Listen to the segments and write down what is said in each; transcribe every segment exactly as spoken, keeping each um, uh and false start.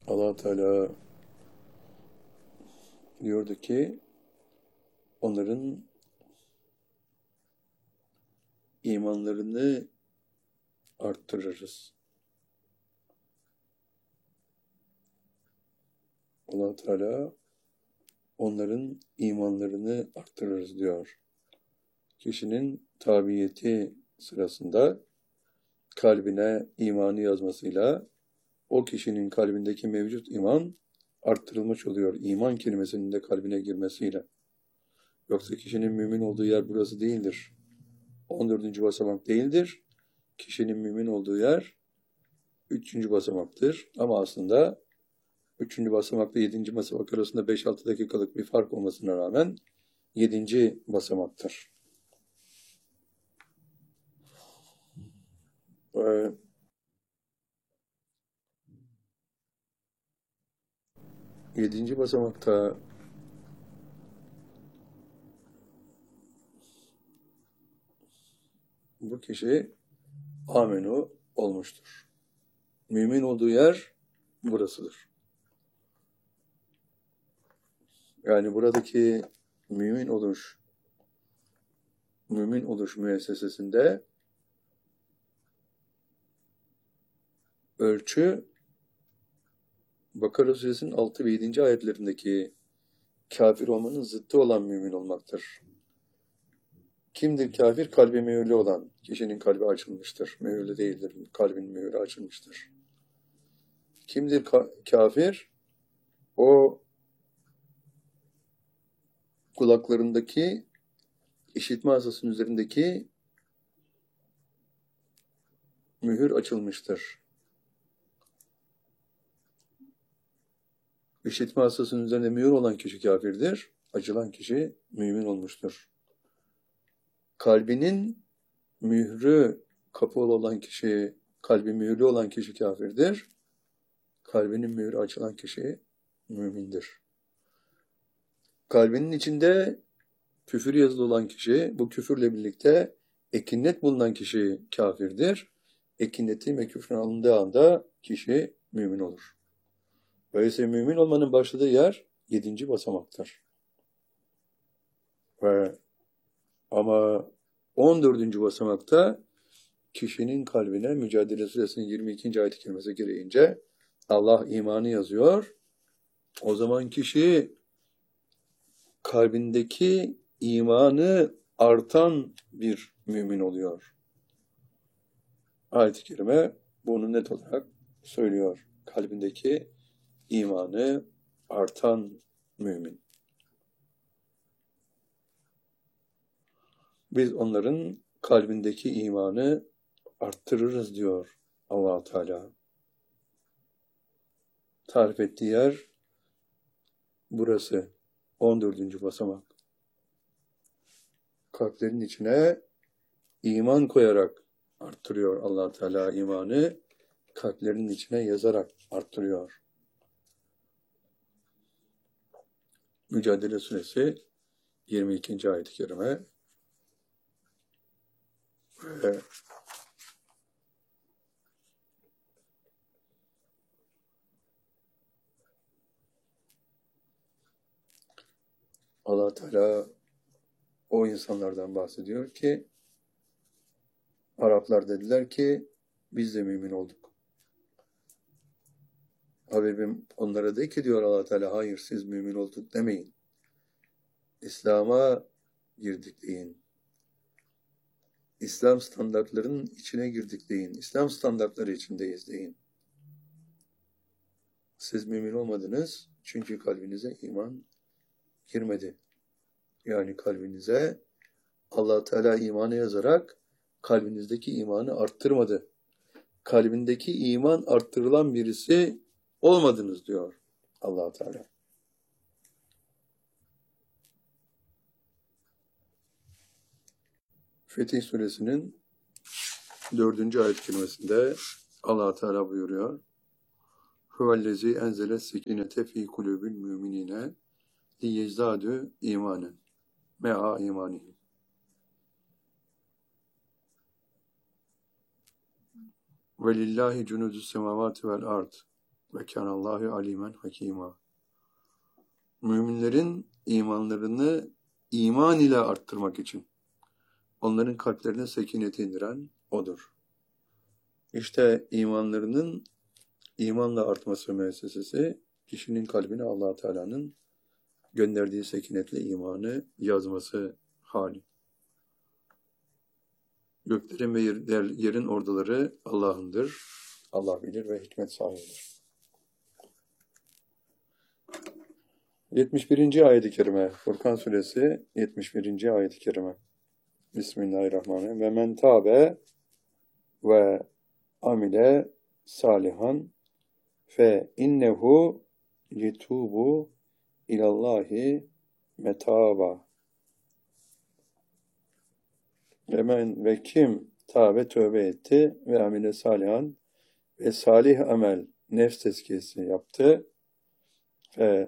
Allah Teala diyordu ki onların imanlarını arttırırız. Allah Teala onların imanlarını arttırırız diyor. Kişinin tabiyeti sırasında kalbine imanı yazmasıyla o kişinin kalbindeki mevcut iman arttırılmış oluyor. İman kelimesinin de kalbine girmesiyle. Yoksa kişinin mümin olduğu yer burası değildir. on dördüncü basamak değildir. Kişinin mümin olduğu yer üçüncü basamaktır. Ama aslında üçüncü basamakla yedinci basamak arasında beş altı dakikalık bir fark olmasına rağmen yedinci basamaktır. Ee, yedinci basamakta bu kişi amenu olmuştur. Mümin olduğu yer burasıdır. Yani buradaki mümin oluş, mümin oluş müessesesinde ölçü Bakara Suresinin altı ve yedinci ayetlerindeki kafir olmanın zıttı olan mümin olmaktır. Kimdir kafir? Kalbi mühürlü olan. Kişinin kalbi açılmıştır. Mühürlü değildir. Kalbin mühürü açılmıştır. Kimdir ka- kafir? O kulaklarındaki işitme hasasının üzerindeki mühür açılmıştır. İşitme hasasının üzerinde mühür olan kişi kafirdir. Açılan kişi mümin olmuştur. Kalbinin mührü kapalı olan kişi, kalbi mühürlü olan kişi kafirdir. Kalbinin mührü açılan kişi mümindir. Kalbinin içinde küfür yazılı olan kişi, bu küfürle birlikte ekinnet bulunan kişi kafirdir. Ekinnetin ve küfrün alındığı anda kişi mümin olur. Dolayısıyla mümin olmanın başladığı yer yedinci basamaktır. Ve ama on dördüncü basamakta kişinin kalbine Mücadele Suresinin yirmi ikinci ayet-i kerimesi gereğince Allah imanı yazıyor. O zaman kişi kalbindeki imanı artan bir mümin oluyor. Ayet-i kerime bunu net olarak söylüyor. Kalbindeki imanı artan mümin. Biz onların kalbindeki imanı arttırırız diyor Allah Teala. Tarif ettiği yer burası. on dördüncü basamak. Kalplerin içine iman koyarak arttırıyor Allah Teala imanı. Kalplerinin içine yazarak arttırıyor. Mücadele Suresi yirmi ikinci ayet-i kerime. Ve Allah Teala o insanlardan bahsediyor ki Araplar dediler ki biz de mümin olduk. Habibim onlara de ki diyor Allah Teala hayır siz mümin olduk demeyin. İslam'a girdik deyin. İslam standartlarının içine girdik deyin. İslam standartları içindeyiz deyin. Siz mümin olmadınız çünkü kalbinize iman girmedi. Yani kalbinize Allah Teala imanı yazarak kalbinizdeki imanı arttırmadı. Kalbindeki iman arttırılan birisi olmadınız diyor Allah Teala. Fetih Suresinin dördüncü ayet kelimesinde Allah Teala buyuruyor. Huvellezî enzele sekinete fî kulûbil müminine liyezdâdû imanen me'a imanihim. Velillahi cunudus semavati vel ard. Ve kânallâhu alîmen hakîmâ. Müminlerin imanlarını iman ile arttırmak için onların kalplerine sekineti indiren O'dur. İşte imanlarının imanla artması müessesesi, kişinin kalbine Allah Teala'nın gönderdiği sekinetle imanı yazması hali. Göklerin ve yer, yerin orduları Allah'ındır. Allah bilir ve hikmet sahibidir. yetmiş birinci ayet-i kerime, Furkan suresi yetmiş birinci ayet-i kerime. Bismillahirrahmanirrahim. Ve men tâbe ve amile salihan fe innehu yetubu ilallahi metaba. Ve men ve kim tâbe tövbe etti ve amile salihan ve salih amel nefs tezkiyesi yaptı ve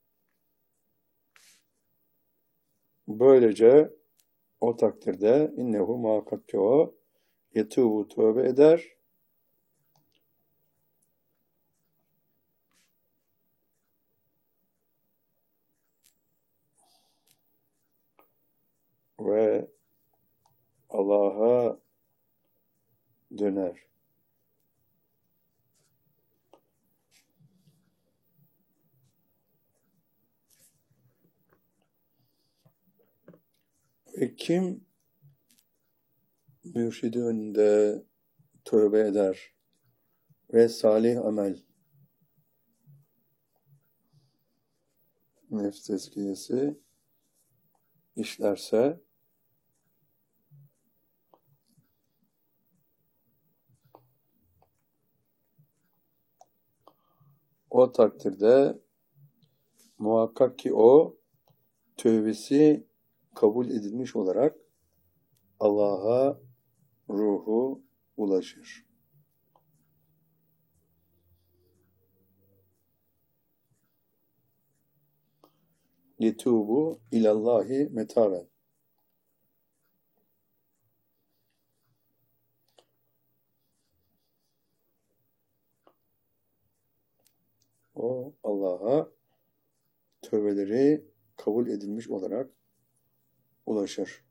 böylece o takdirde innehu muhakkak ki o yetubu tövbe eder ve Allah'a döner. Ve kim mürşidi önünde tövbe eder ve salih amel nefs tezkiyesi işlerse o takdirde muhakkak ki o tövbesi kabul edilmiş olarak Allah'a ruhu ulaşır. Yetubu ilallahi metaben. O Allah'a tövbeleri kabul edilmiş olarak ulaşır.